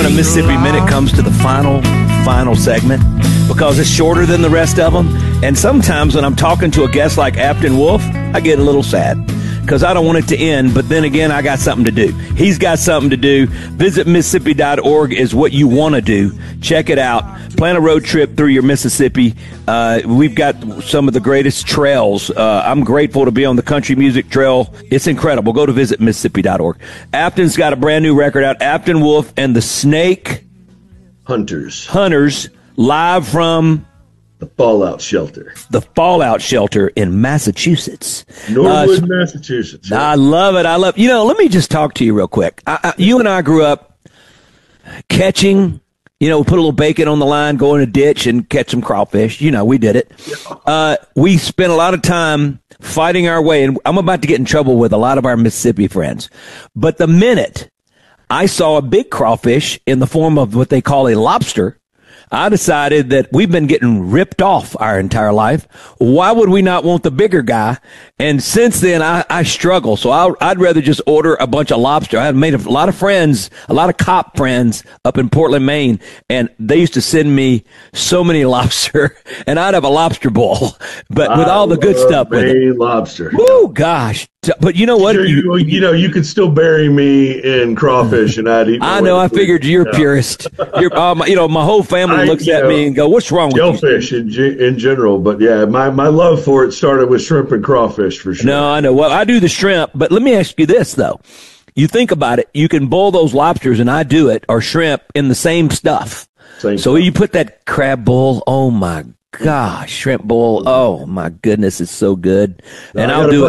when a Mississippi Minute comes to the final segment because it's shorter than the rest of them. And sometimes when I'm talking to a guest like Afton Wolf, I get a little sad because I don't want it to end. But then again, I got something to do. He's got something to do. Visit Mississippi.org is what you want to do. Check it out. Plan a road trip through your Mississippi. We've got some of the greatest trails. I'm grateful to be on the Country Music Trail. It's incredible. Go to visit Mississippi.org. Afton's got a brand new record out. Afton Wolf and the Snake Hunters live from the Fallout Shelter. The Fallout Shelter in Massachusetts. Norwood, Massachusetts. Yeah. I love it. Let me just talk to you real quick. You and I grew up catching, we put a little bacon on the line, go in a ditch and catch some crawfish. We did it. We spent a lot of time fighting our way, and I'm about to get in trouble with a lot of our Mississippi friends. But the minute I saw a big crawfish in the form of what they call a lobster, I decided that we've been getting ripped off our entire life. Why would we not want the bigger guy? And since then, I struggle. So I'd rather just order a bunch of lobster. I have made a lot of friends, a lot of cop friends up in Portland, Maine, and they used to send me so many lobster, and I'd have a lobster bowl, but with all the good stuff with it. Lobster. Oh gosh. But you know what? You could still bury me in crawfish, and I'd eat. I know. I figured you're a purist. My whole family looks at me and go, "What's wrong with you?" Shellfish in general, but yeah, my love for it started with shrimp and crawfish for sure. No, I know. Well, I do the shrimp, but let me ask you this though: you think about it, you can boil those lobsters, and I do it, or shrimp in the same stuff. So you put that crab bowl. Oh my gosh, shrimp bowl. Oh my goodness, it's so good. And I got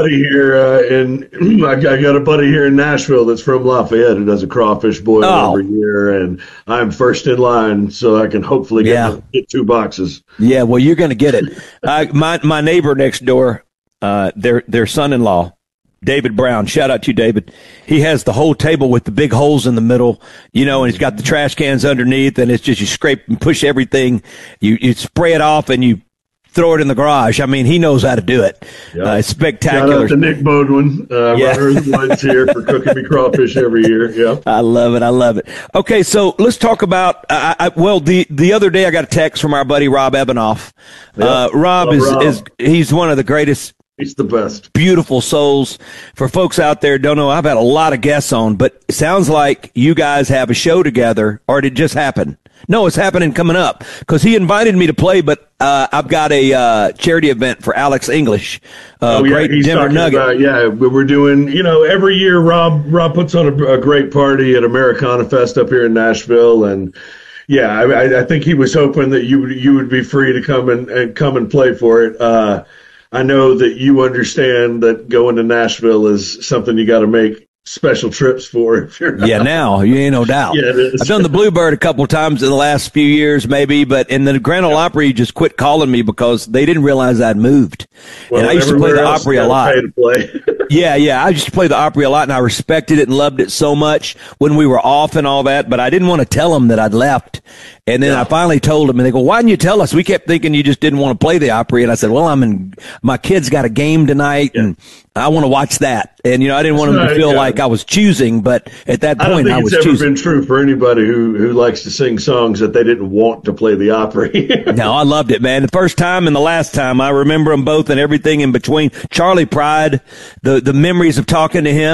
a buddy here in Nashville that's from Lafayette who does a crawfish boil every year, and I'm first in line, so I can hopefully get 2 boxes. Yeah, well, you're going to get it. My neighbor next door, their son-in-law, David Brown, shout out to you, David. He has the whole table with the big holes in the middle, and he's got the trash cans underneath, and it's just you scrape and push everything. You spray it off, and you throw it in the garage. I mean, he knows how to do it. Yep. It's spectacular. Shout out to Nick Bodwin, runner of the Woods here for cooking me crawfish every year. Yeah, I love it. Okay, so let's talk about. The other day I got a text from our buddy Rob Ebenoff. Yep. Rob is he's one of the greatest. He's the best. Beautiful souls. For folks out there who don't know, I've had a lot of guests on, but it sounds like you guys have a show together, or did it just happen? No, it's happening coming up because he invited me to play, but I've got a charity event for Alex English, great Denver Nugget. We're doing, every year Rob puts on a great party at Americana Fest up here in Nashville, and I think he was hoping that you would be free to come and play for it. I know that you understand that going to Nashville is something you got to make special trips for. If you're not. Yeah, now you ain't no doubt. Yeah, it is. I've done the Bluebird a couple of times in the last few years, maybe, but in the Grand Ole Opry, just quit calling me because they didn't realize I'd moved. Well, and I used to play the Opry a lot. Yeah, I used to play the Opry a lot, and I respected it and loved it so much when we were off and all that. But I didn't want to tell them that I'd left. And then I finally told them, and they go, "Why didn't you tell us?" We kept thinking you just didn't want to play the Opry. And I said, "Well, my kid's got a game tonight, and I want to watch that." And I didn't want them to feel like I was choosing, but at that point, I was choosing. It's ever been true for anybody who likes to sing songs that they didn't want to play the Opry. No, I loved it, man. The first time and the last time, I remember them both and everything in between. Charlie Pride, the memories of talking to him.